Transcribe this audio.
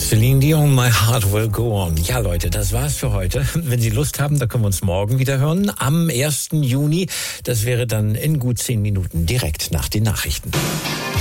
Celine Dion, My Heart Will Go On. Ja, Leute, das war's für heute. Wenn Sie Lust haben, dann können wir uns morgen wieder hören. Am 1. Juni. Das wäre dann in gut 10 Minuten direkt nach den Nachrichten.